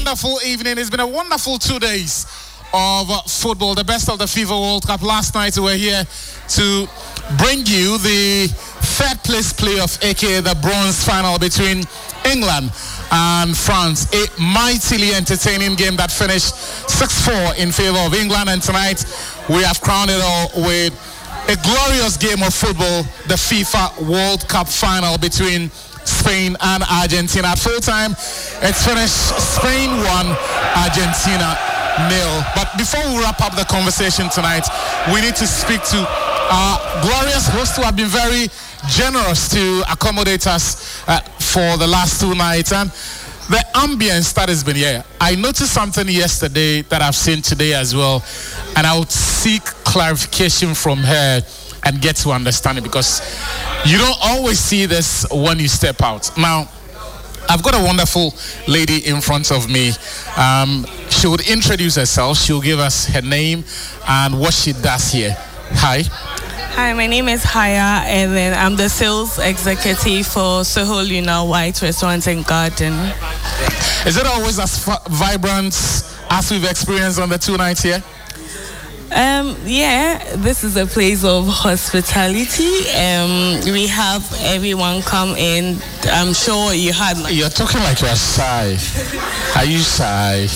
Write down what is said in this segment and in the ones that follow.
wonderful evening. It's been a wonderful 2 days of football, the best of the FIFA World Cup. Last night we were here to bring you the third place playoff, aka the bronze final between England and France. A mightily entertaining game that finished 6-4 in favor of England, and tonight we have crowned it all with a glorious game of football, the FIFA World Cup final between Spain and Argentina. At full time, it's finished Spain 1, Argentina 0. But before we wrap up the conversation tonight, we need to speak to our glorious hosts who have been very generous to accommodate us for the last 2 nights. And the ambience that has been here, I noticed something yesterday that I've seen today as well, and I would seek clarification from her and get to understand it, because you don't always see this when you step out. Now, I've got a wonderful lady in front of me. She would introduce herself. She'll give us her name and what she does here. Hi. Hi, my name is Haya, and then I'm the sales executive for Soho Luna White Restaurant and Garden. Is it always as vibrant as we've experienced on the 2 nights here? Yeah, this is a place of hospitality. We have everyone come in. I'm sure you had... You're talking like you're shy. Are you shy?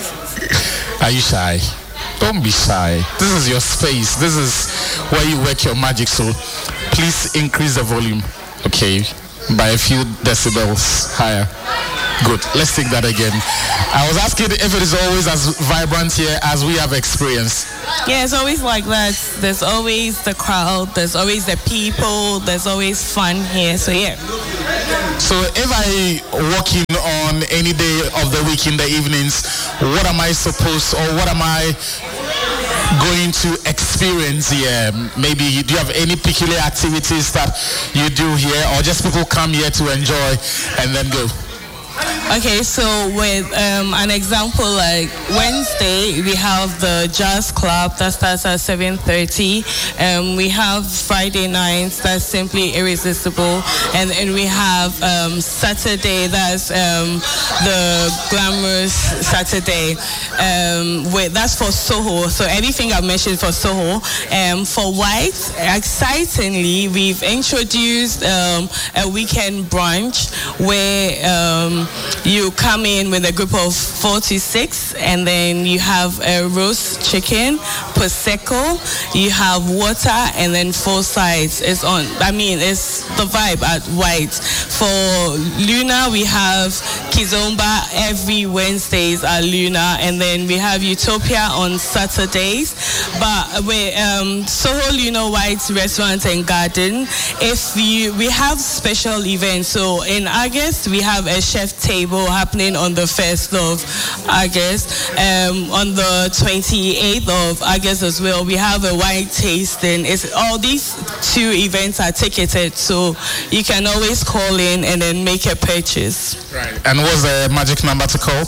Are you shy? Don't be shy. This is your space. This is where you work your magic. So please increase the volume, okay, by a few decibels higher. Good. Let's take that again. I was asking if it is always as vibrant here as we have experienced. Yeah, it's always like that. There's always the crowd. There's always the people. There's always fun here. So yeah. So if I walk in on any day of the week in the evenings, what am I supposed, or what am I going to experience here? Maybe do you have any peculiar activities that you do here, or just people come here to enjoy and then go? Okay, so with an example, like Wednesday, we have the jazz club that starts at 7:30. We have Friday nights, that's simply irresistible, and we have Saturday, that's the glamorous Saturday. That's for Soho. So everything I've mentioned for Soho. For White, excitingly, we've introduced a weekend brunch where you come in with a group of 4 to 6, and then you have a roast chicken, prosecco, you have water, and then 4 sides. It's the vibe at White. For Luna, we have Kizomba every Wednesdays at Luna, and then we have Utopia on Saturdays. But with Soho Luna White Restaurant and Garden, we have special events. So in August, we have a chef table happening on the 1st of August. On the 28th of August as well, we have a wine tasting. All these 2 events are ticketed, so you can always call in and then make a purchase. Right. And what's the magic number to call?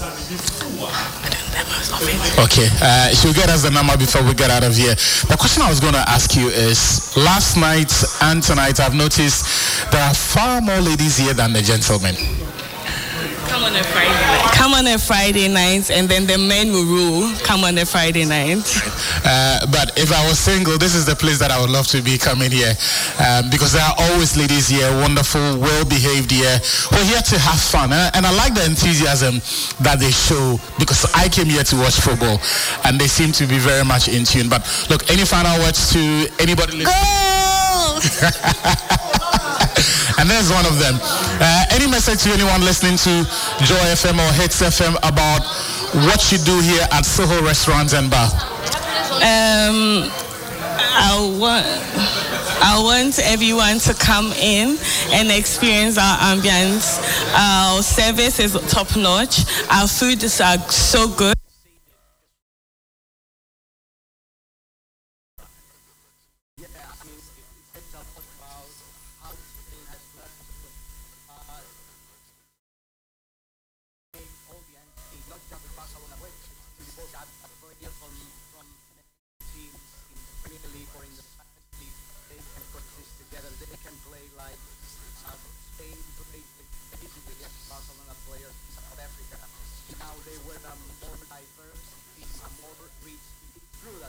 Okay, she'll get us the number before we get out of here. The question I was going to ask you is, last night and tonight I've noticed there are far more ladies here than the gentlemen. Come on a Friday night, and then the men will rule. Come on a Friday night. But if I was single, this is the place that I would love to be coming here, because there are always ladies here, wonderful, well-behaved here. We're here to have fun, and I like the enthusiasm that they show, because I came here to watch football, and they seem to be very much in tune. But look, any final words to anybody listening? Go! And there's one of them. Any message to anyone listening to Joy FM or Hits FM about what you do here at Soho Restaurants and Bar? I want everyone to come in and experience our ambience. Our service is top notch. Our food is so good. Spain played easily against Barcelona players in South Africa. Now they were the more diverse, a more rich through